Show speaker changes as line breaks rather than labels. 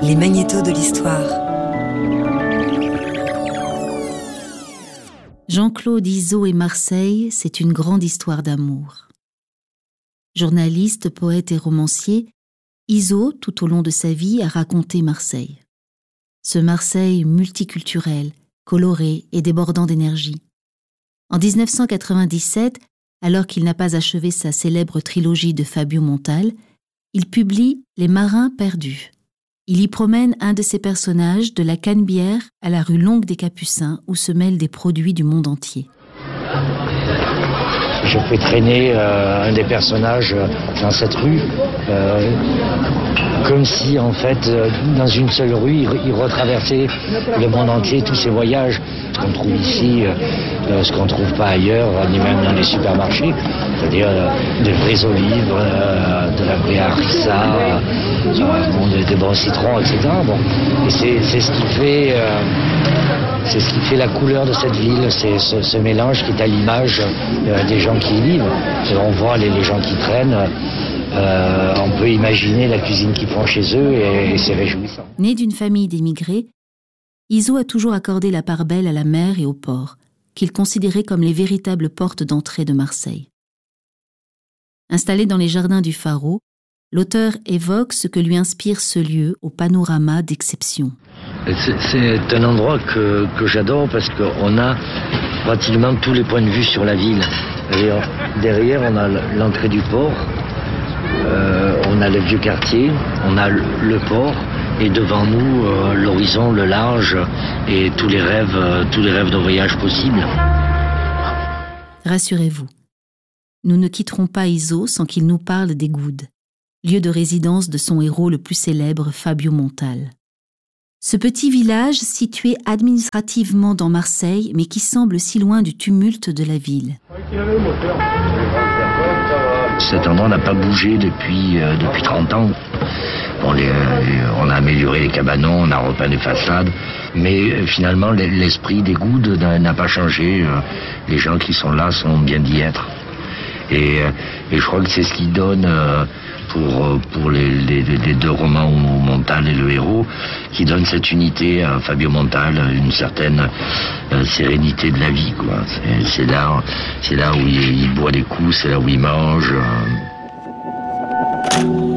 Les magnétos de l'histoire.
Jean-Claude Izot et Marseille, c'est une grande histoire d'amour. Journaliste, poète et romancier, Izot, tout au long de sa vie, a raconté Marseille. Ce Marseille multiculturel, coloré et débordant d'énergie. En 1997, alors qu'il n'a pas achevé sa célèbre trilogie de Fabio Montal, il publie Les Marins perdus. Il y promène un de ses personnages de la Canebière à la rue Longue des Capucins où se mêlent des produits du monde entier.
Je fais traîner un des personnages dans cette rue, comme si en fait dans une seule rue il retraversait le monde entier, tous ces voyages, ce qu'on trouve ici, ce qu'on ne trouve pas ailleurs, ni même dans les supermarchés, c'est-à-dire des vraies olives, de la vraie harissa, des bons citrons, etc. Bon. Et c'est ce qui fait... C'est ce qui fait la couleur de cette ville, c'est ce mélange qui est à l'image des gens qui y vivent. Et on voit les gens qui traînent, on peut imaginer la cuisine qu'ils font chez eux et c'est réjouissant.
Né d'une famille d'émigrés, Izot a toujours accordé la part belle à la mer et au port, qu'il considérait comme les véritables portes d'entrée de Marseille. Installé dans les jardins du Pharaon, l'auteur évoque ce que lui inspire ce lieu au panorama d'exception.
C'est un endroit que j'adore parce qu'on a pratiquement tous les points de vue sur la ville. Derrière, on a l'entrée du port, on a le vieux quartier, on a le port et devant nous l'horizon, le large et tous les rêves de voyage possibles.
Rassurez-vous, nous ne quitterons pas Izot sans qu'il nous parle des Goudes, lieu de résidence de son héros le plus célèbre, Fabio Montal. Ce petit village situé administrativement dans Marseille, mais qui semble si loin du tumulte de la ville.
Cet endroit n'a pas bougé depuis 30 ans. On a amélioré les cabanons, on a repeint les façades, mais finalement l'esprit des Goudes n'a pas changé. Les gens qui sont là sont bien d'y être. Et je crois que c'est ce qui donne... pour les deux romans où Montal est le héros, qui donne cette unité à Fabio Montal, une certaine sérénité de la vie, quoi. C'est là où il boit des coups, c'est là où il mange.